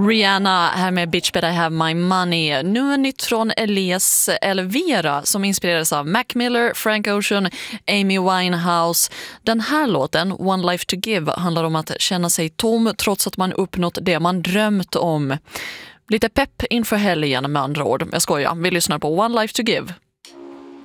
Rihanna här med Bitch Better Have My Money. Nu är nytt från Elias Elvira som inspirerades av Mac Miller, Frank Ocean, Amy Winehouse. Den här låten, One Life To Give, handlar om att känna sig tom trots att man uppnått det man drömt om. Lite pepp inför helgen med andra ord. Jag skojar, vi lyssnar på One Life To Give.